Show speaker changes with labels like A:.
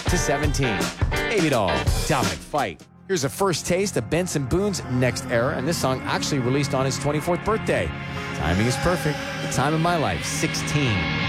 A: to 17. Baby Doll, Dominic Fike. Here's a first taste of Benson Boone's Next Era, and this song actually released on his 24th birthday. Timing is perfect. The Time of My Life, 16.